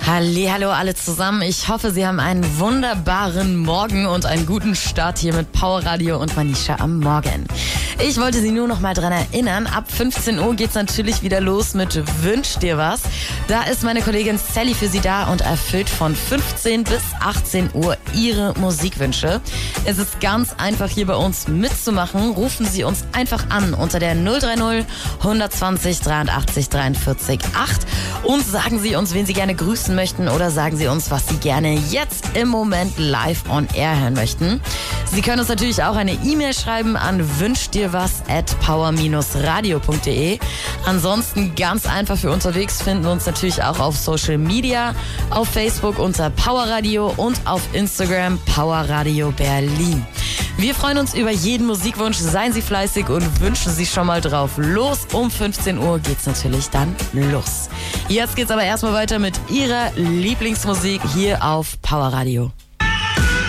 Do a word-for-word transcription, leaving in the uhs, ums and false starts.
Hallihallo alle zusammen. Ich hoffe, Sie haben einen wunderbaren Morgen und einen guten Start hier mit Power Radio und Manisha am Morgen. Ich wollte Sie nur noch mal dran erinnern, ab fünfzehn Uhr geht's natürlich wieder los mit Wünsch dir was. Da ist meine Kollegin Sally für Sie da und erfüllt von fünfzehn bis achtzehn Uhr Ihre Musikwünsche. Es ist ganz einfach, hier bei uns mitzumachen. Rufen Sie uns einfach an unter der null drei null, hundertzwanzig, dreiundachtzig, dreiundvierzig, acht und sagen Sie uns, wen Sie gerne grüßen möchten oder sagen Sie uns, was Sie gerne jetzt im Moment live on air hören möchten. Sie können uns natürlich auch eine E-Mail schreiben an wünschdirwas at power radio punkt de. Ansonsten ganz einfach für unterwegs finden wir uns natürlich auch auf Social Media, auf Facebook unter Power Radio und auf Instagram Power Radio Berlin. Wir freuen uns über jeden Musikwunsch. Seien Sie fleißig und wünschen Sie schon mal drauf. Los, um fünfzehn Uhr geht's natürlich dann los. Jetzt geht's aber erstmal weiter mit Ihrer Lieblingsmusik hier auf Power Radio.